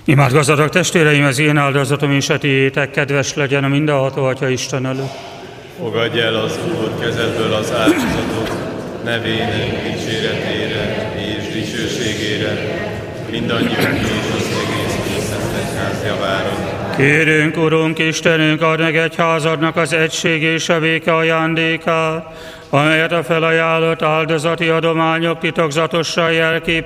Imádkozzatok testvéreim, az én áldozatom és a tiétek kedves legyen a mindenható Atya Isten előtt. Fogadj el az Úr kezedből az áldozatot, nevének dicséretére és dicsőségére, mindannyiunk és az egész Szentegyház javára. Kérünk, Urunk, Istenünk, add meg egyházadnak az egység és a béke ajándékát, amelyet a felajánlott áldozati adományok titokzatosan jelképezi